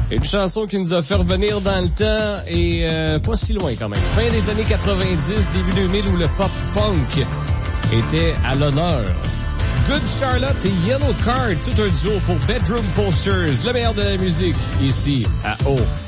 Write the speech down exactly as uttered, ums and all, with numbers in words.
Une chanson qui nous a fait revenir dans le temps et euh, pas si loin quand même. Fin des années quatre-vingt-dix, début deux mille où le pop-punk était à l'honneur. Good Charlotte et Yellow Card, tout un duo pour Bedroom Posters, le meilleur de la musique, ici à O.